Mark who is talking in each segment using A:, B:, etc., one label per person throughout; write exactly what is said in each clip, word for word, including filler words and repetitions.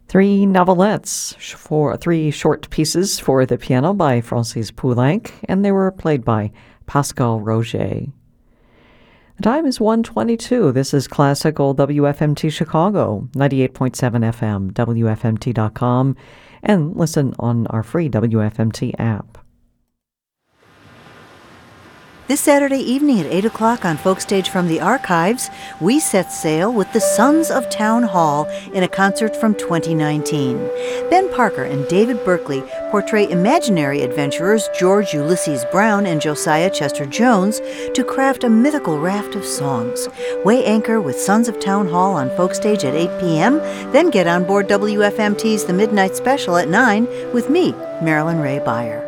A: Three novelettes, sh- for three short pieces for the piano by Francis Poulenc, and they were played by Pascal Roger. The time is one twenty-two. This is Classical W F M T Chicago, ninety-eight point seven F M, W F M T dot com, and listen on our free W F M T app.
B: This Saturday evening at eight o'clock on Folkstage from the Archives, we set sail with the Sons of Town Hall in a concert from twenty nineteen. Ben Parker and David Berkeley portray imaginary adventurers George Ulysses Brown and Josiah Chester Jones to craft a mythical raft of songs. Weigh anchor with Sons of Town Hall on Folkstage at eight p.m., then get on board W F M T's The Midnight Special at nine with me, Marilyn Ray Beyer.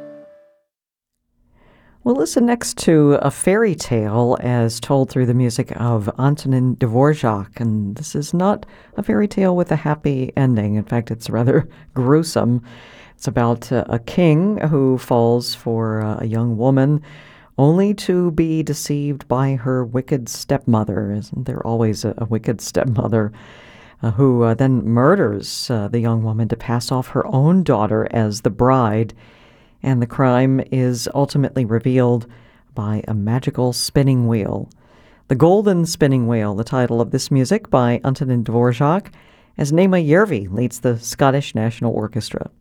A: We'll listen next to a fairy tale as told through the music of Antonin Dvorak, and this is not a fairy tale with a happy ending. In fact, it's rather gruesome. It's about uh, a king who falls for uh, a young woman only to be deceived by her wicked stepmother. Isn't there always a, a wicked stepmother uh, who uh, then murders uh, the young woman to pass off her own daughter as the bride? And the crime is ultimately revealed by a magical spinning wheel. The Golden Spinning Wheel, the title of this music by Antonin Dvorak, as Nema Järvi leads the Scottish National Orchestra.